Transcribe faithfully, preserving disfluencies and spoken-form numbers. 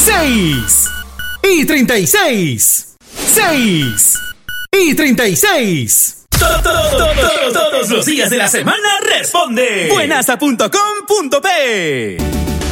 seis y treinta y seis. seis y treinta y seis. Todos los días de la semana responde buenasa punto com punto pe.